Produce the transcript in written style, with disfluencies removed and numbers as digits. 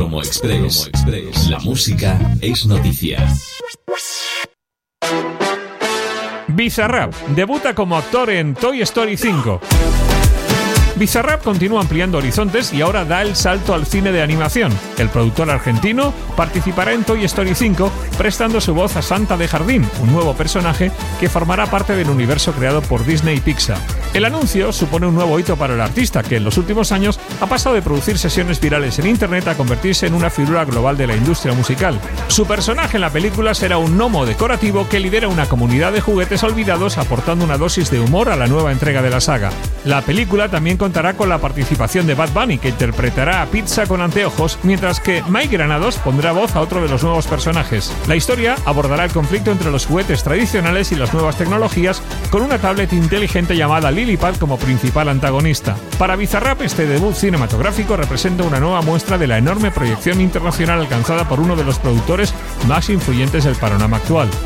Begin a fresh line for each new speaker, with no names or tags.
Promo Express. La música es noticia.
Bizarrap debuta como actor en Toy Story 5. Bizarrap continúa ampliando horizontes y ahora da el salto al cine de animación. El productor argentino participará en Toy Story 5 prestando su voz a Santa de Jardín, un nuevo personaje que formará parte del universo creado por Disney y Pixar. El anuncio supone un nuevo hito para el artista, que en los últimos años ha pasado de producir sesiones virales en internet a convertirse en una figura global de la industria musical. Su personaje en la película será un gnomo decorativo que lidera una comunidad de juguetes olvidados, aportando una dosis de humor a la nueva entrega de la saga. La película también contará con la participación de Bad Bunny, que interpretará a Pizza con anteojos, mientras que Mike Granados pondrá voz a otro de los nuevos personajes. La historia abordará el conflicto entre los juguetes tradicionales y las nuevas tecnologías, con una tablet inteligente llamada Lilipad como principal antagonista. Para Bizarrap, este debut cinematográfico representa una nueva muestra de la enorme proyección internacional alcanzada por uno de los productores más influyentes del panorama actual.